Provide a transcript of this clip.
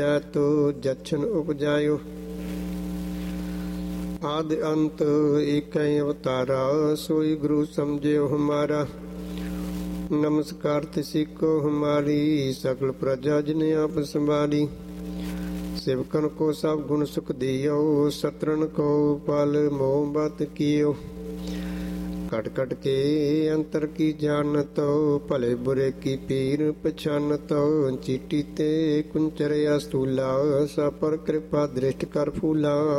ਤੋ ਜਛਨ ਉਪਜਾਇਓ। ਆਦਿ ਅੰਤ ਏਕੈ ਅਵਤਾਰਾ, ਸੋਈ ਗੁਰੂ ਸਮਝਿਓ ਹਮਾਰਾ। ਨਮਸਕਾਰ ਤਿਸੀ ਕੋ ਹਮਾਰੀ, ਸਕਲ ਪ੍ਰਜਾ ਜਿਨ ਆਪ ਸੰਭਾਲੀ। सेवकन को सब गुण सुख दियो, सतरन को पल मोहब्बत कियो। कट कट के अंतर की जानतो, भले बुरे की पीर पछानतो। चीटी ते कुंचर या स्थूला, सब पर कृपा दृष्ट कर फूला।